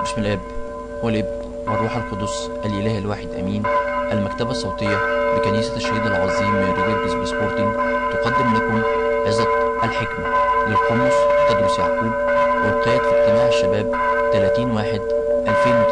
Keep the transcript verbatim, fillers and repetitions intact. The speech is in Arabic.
بسم الآب والابن والروح القدس الإله الواحد أمين. المكتبة الصوتية بكنيسة الشهيد العظيم ريجرجس بسبورتنج تقدم لكم عظة الحكمة للقمص تدرس يعقوب، والقيت في اجتماع الشباب ثلاثين واحد ألفين